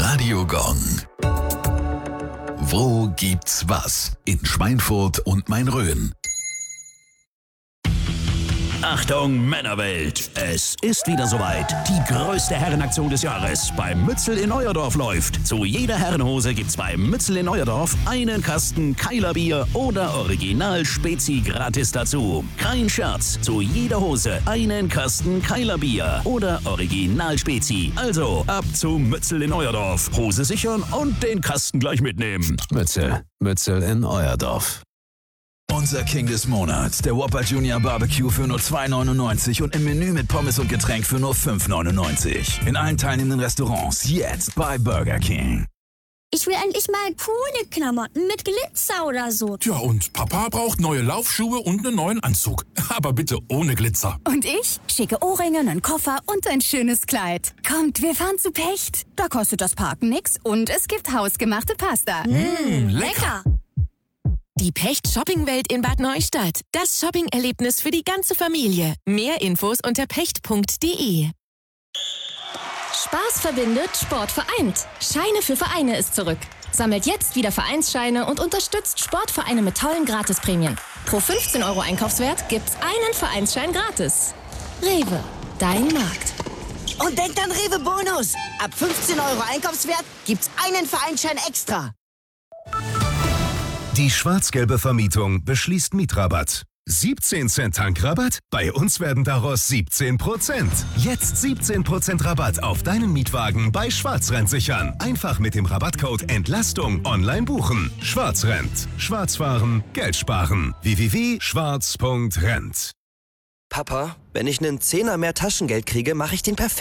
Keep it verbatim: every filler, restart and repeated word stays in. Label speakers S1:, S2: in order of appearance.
S1: Radio Gong. Wo gibt's was? In Schweinfurt und Main-Rhön.
S2: Achtung Männerwelt, es ist wieder soweit. Die größte Herrenaktion des Jahres beim Mützel in Euerdorf läuft. Zu jeder Herrenhose gibt's beim Mützel in Euerdorf einen Kasten Keiler Bier oder Original Spezi gratis dazu. Kein Scherz, zu jeder Hose einen Kasten Keiler Bier oder Original Spezi. Also ab zum Mützel in Euerdorf. Hose sichern und den Kasten gleich mitnehmen.
S3: Mützel, Mützel in Euerdorf.
S4: Unser King des Monats, der Whopper Junior Barbecue für nur zwei neunundneunzig und im Menü mit Pommes und Getränk für nur fünf neunundneunzig. In allen teilnehmenden Restaurants jetzt bei Burger King.
S5: Ich will endlich mal coole Klamotten mit Glitzer oder so.
S6: Tja, und Papa braucht neue Laufschuhe und einen neuen Anzug. Aber bitte ohne Glitzer.
S7: Und ich? Schicke Ohrringe, einen Koffer und ein schönes Kleid. Kommt, wir fahren zu Pecht. Da kostet das Parken nix und es gibt hausgemachte Pasta.
S6: Mmh, lecker.
S8: Die Pecht Shoppingwelt in Bad Neustadt. Das Shopping-Erlebnis für die ganze Familie. Mehr Infos unter pecht punkt de.
S9: Spaß verbindet, Sport vereint. Scheine für Vereine ist zurück. Sammelt jetzt wieder Vereinsscheine und unterstützt Sportvereine mit tollen Gratisprämien. Pro fünfzehn Euro Einkaufswert gibt's einen Vereinsschein gratis. Rewe, dein Markt.
S10: Und denkt an Rewe Bonus. Ab fünfzehn Euro Einkaufswert gibt's einen Vereinsschein extra.
S11: Die schwarz-gelbe Vermietung beschließt Mietrabatt. siebzehn Cent Tankrabatt? Bei uns werden daraus siebzehn Prozent. Jetzt siebzehn Prozent Rabatt auf deinen Mietwagen bei Schwarzrennt sichern. Einfach mit dem Rabattcode Entlastung online buchen. Schwarzrennt. Schwarz fahren, Geld sparen. w w w punkt schwarz punkt rennt.
S12: Papa, wenn ich einen Zehner mehr Taschengeld kriege, mache ich den perfekt.